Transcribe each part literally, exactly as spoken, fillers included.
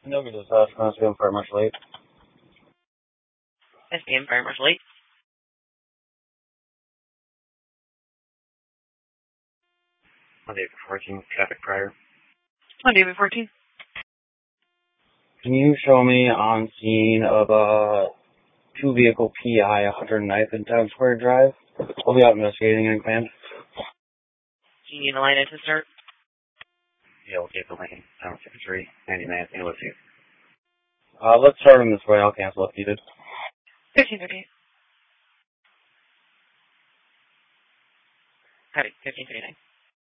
No, we just uh, S B M Fire Marshal eight. S B M Fire Marshal eight. Monday fourteen, traffic prior. Monday fourteen. Can you show me on scene of a two vehicle P I one hundred ninth and Town Square Drive? I'll be out investigating and command. Do you need a line to start? Yeah, we'll take the lane. Town sixty-three, ninety minutes, and let's see. Uh, let's start them this way. I'll cancel if needed. fifteen thirty-eight. Howdy, fifteen thirty-nine.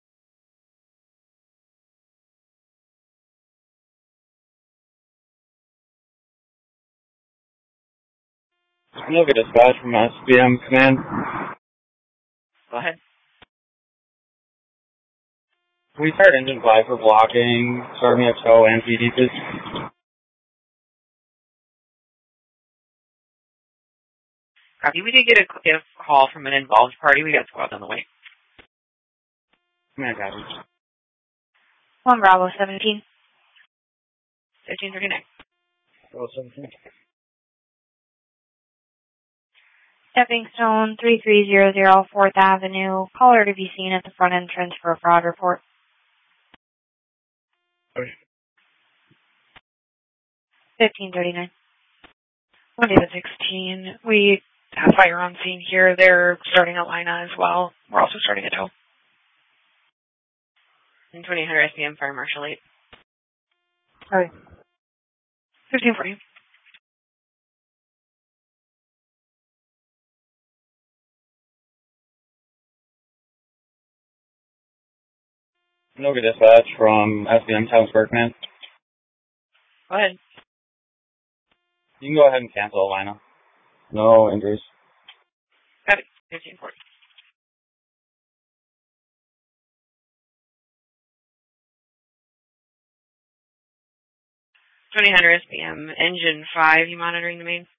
No, get dispatch from S B M command. Go ahead. Can we start engine five for blocking, starting at tow and P D, please? Copy. We did get a, a call from an involved party. We got squad on the way. Command copy. One Bravo seventeen. fifteen thirty-nine. Bravo seventeen. Stepping Stone three three zero zero fourth Avenue. Caller to be seen at the front entrance for a fraud report. Okay. fifteen thirty-nine. Monday the sixteen. We have fire on scene here. They're starting a Lina as well. We're also starting a tow. And twenty-eight hundred S B M Fire Marshal eight. Hi. fifteen forty. No, get dispatch from S B M Town Square command. Go ahead. You can go ahead and cancel Alina. No injuries. Got it. fifteen forty. twenty hundred S B M, engine five, you monitoring the main?